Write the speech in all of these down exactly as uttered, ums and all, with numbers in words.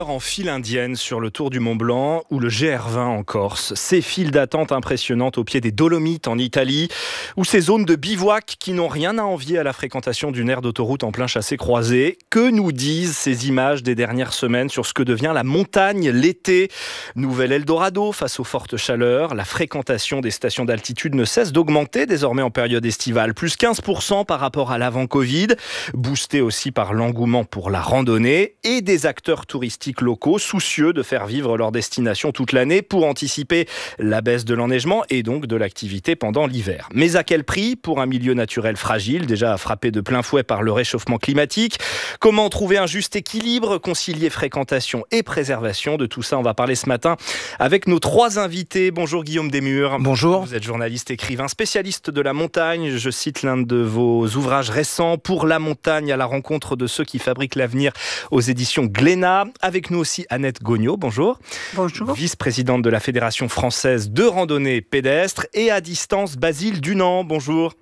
En file indienne sur le Tour du Mont-Blanc ou le G R vingt en Corse. Ces files d'attente impressionnantes au pied des Dolomites en Italie ou ces zones de bivouac qui n'ont rien à envier à la fréquentation d'une aire d'autoroute en plein chassé-croisé. Que nous disent ces images des dernières semaines sur ce que devient la montagne l'été ? Nouvel Eldorado face aux fortes chaleurs. La fréquentation des stations d'altitude ne cesse d'augmenter désormais en période estivale. Plus quinze pour cent par rapport à l'avant-Covid. Boosté aussi par l'engouement pour la randonnée et des acteurs touristiques locaux soucieux de faire vivre leur destination toute l'année pour anticiper la baisse de l'enneigement et donc de l'activité pendant l'hiver. Mais à quel prix pour un milieu naturel fragile, déjà frappé de plein fouet par le réchauffement climatique ? Comment trouver un juste équilibre, concilier fréquentation et préservation ? De tout ça, on va parler ce matin avec nos trois invités. Bonjour Guillaume Desmurs. Bonjour. Vous êtes journaliste, écrivain, spécialiste de la montagne. Je cite l'un de vos ouvrages récents, Pour la montagne, à la rencontre de ceux qui fabriquent l'avenir, aux éditions Glénat. Avec nous aussi Annette Gognaud, bonjour. Bonjour. Vice-présidente de la Fédération française de randonnée pédestre. Et à distance, Basile Dunant, bonjour.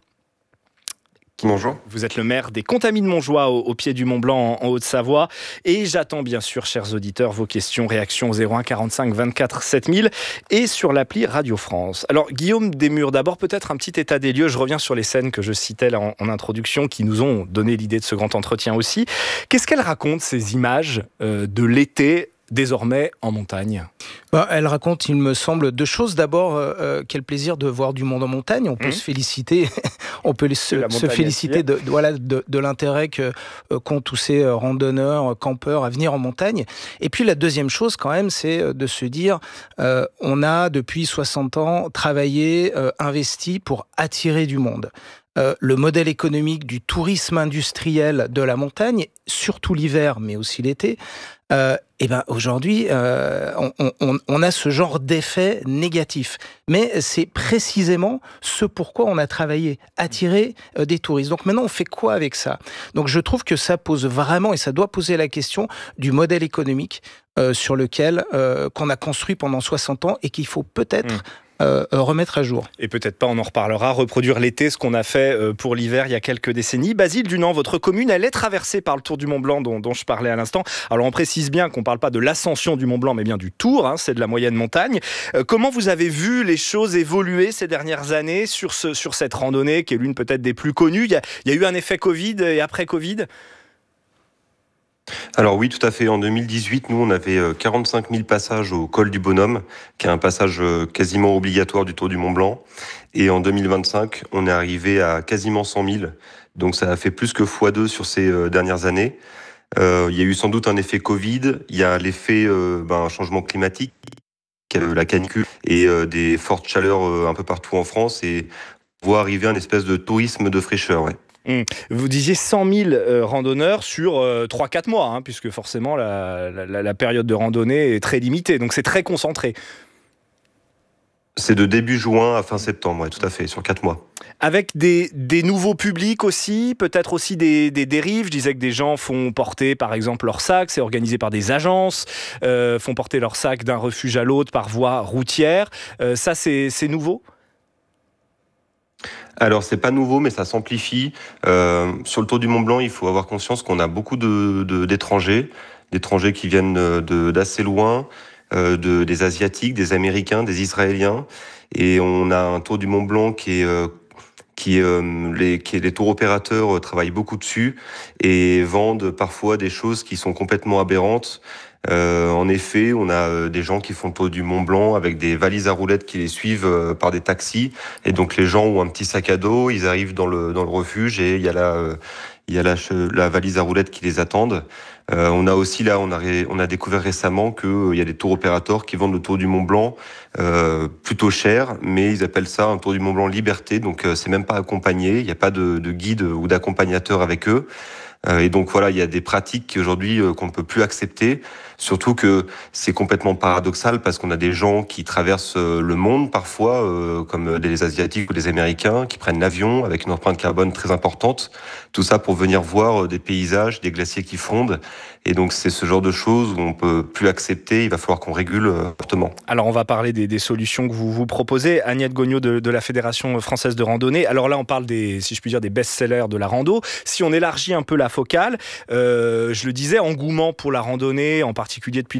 Bonjour. Vous êtes le maire des Contamines-Montjoie au, au pied du Mont-Blanc en, en Haute-Savoie. Et j'attends bien sûr, chers auditeurs, vos questions, réactions au zéro un quarante-cinq vingt-quatre sept mille et sur l'appli Radio France. Alors Guillaume Desmurs, d'abord peut-être un petit état des lieux. Je reviens sur les scènes que je citais là en, en introduction qui nous ont donné l'idée de ce grand entretien aussi. Qu'est-ce qu'elles racontent ces images euh, de l'été désormais en montagne ? Ben, elle raconte, il me semble, deux choses. D'abord, euh, quel plaisir de voir du monde en montagne. On peut mmh. se féliciter, on peut se, se féliciter de, de, voilà, de, de l'intérêt que, euh, qu'ont tous ces euh, randonneurs, campeurs à venir en montagne. Et puis la deuxième chose, quand même, c'est de se dire, euh, on a depuis soixante ans travaillé, euh, investi pour attirer du monde. Euh, le modèle économique du tourisme industriel de la montagne, surtout l'hiver, mais aussi l'été, euh, et ben aujourd'hui, euh, on, on, on a ce genre d'effet négatif. Mais c'est précisément ce pourquoi on a travaillé, attirer euh, des touristes. Donc maintenant, on fait quoi avec ça ? Donc je trouve que ça pose vraiment, et ça doit poser la question du modèle économique euh, sur lequel euh, qu'on a construit pendant soixante ans et qu'il faut peut-être mmh. Euh, remettre à jour. Et peut-être pas, on en reparlera, reproduire l'été, ce qu'on a fait euh, pour l'hiver il y a quelques décennies. Basile Dunant, votre commune, elle est traversée par le Tour du Mont-Blanc dont, dont je parlais à l'instant. Alors on précise bien qu'on ne parle pas de l'ascension du Mont-Blanc, mais bien du Tour, hein, c'est de la moyenne montagne. Euh, comment vous avez vu les choses évoluer ces dernières années sur, ce, sur cette randonnée qui est l'une peut-être des plus connues ? Il y a, il y a eu un effet Covid et après Covid ? Alors oui, tout à fait. En deux mille dix-huit, nous, on avait quarante-cinq mille passages au col du Bonhomme, qui est un passage quasiment obligatoire du Tour du Mont-Blanc. Et en deux mille vingt-cinq, on est arrivé à quasiment cent mille. Donc ça a fait plus que fois deux sur ces dernières années. Euh, il y a eu sans doute un effet Covid. Il y a l'effet euh, ben, changement climatique, la canicule et euh, des fortes chaleurs euh, un peu partout en France. Et on voit arriver un espèce de tourisme de fraîcheur, ouais. Vous disiez cent mille euh, randonneurs sur euh, trois à quatre mois, hein, puisque forcément la, la, la période de randonnée est très limitée, donc c'est très concentré. C'est de début juin à fin septembre, ouais, tout à fait, sur quatre mois. Avec des, des nouveaux publics aussi, peut-être aussi des, des dérives. Je disais que des gens font porter par exemple leur sac, c'est organisé par des agences, euh, font porter leur sac d'un refuge à l'autre par voie routière. Euh, ça, c'est, c'est nouveau ? Alors, c'est pas nouveau, mais ça s'amplifie. Euh, sur le Tour du Mont-Blanc, il faut avoir conscience qu'on a beaucoup de, de, d'étrangers, d'étrangers qui viennent de, d'assez loin, euh, de, des Asiatiques, des Américains, des Israéliens. Et on a un Tour du Mont-Blanc qui est... Euh, qui, euh, les, qui les tours opérateurs euh, travaillent beaucoup dessus et vendent parfois des choses qui sont complètement aberrantes. Euh, en effet, on a euh, des gens qui font le Tour du Mont-Blanc avec des valises à roulettes qui les suivent euh, par des taxis. Et donc les gens ont un petit sac à dos, ils arrivent dans le dans le refuge et il y a la euh, il y a la, la valise à roulettes qui les attendent. Euh, on a aussi là, on a ré, on a découvert récemment que euh, il y a des tours opérateurs qui vendent le Tour du Mont-Blanc euh, plutôt cher, mais ils appellent ça un Tour du Mont-Blanc Liberté. Donc euh, c'est même pas accompagné, il n'y a pas de, de guide ou d'accompagnateur avec eux. Euh, et donc voilà, il y a des pratiques qui aujourd'hui euh, qu'on ne peut plus accepter. Surtout que c'est complètement paradoxal parce qu'on a des gens qui traversent le monde parfois, euh, comme des Asiatiques ou des Américains, qui prennent l'avion avec une empreinte carbone très importante. Tout ça pour venir voir des paysages, des glaciers qui fondent. Et donc c'est ce genre de choses où on peut plus accepter. Il va falloir qu'on régule fortement. Alors on va parler des, des solutions que vous vous proposez. Annette Gognaud de, de la Fédération française de randonnée. Alors là on parle des, si je puis dire, des best-sellers de la rando. Si on élargit un peu la focale, euh, je le disais, engouement pour la randonnée, en particulier particulier depuis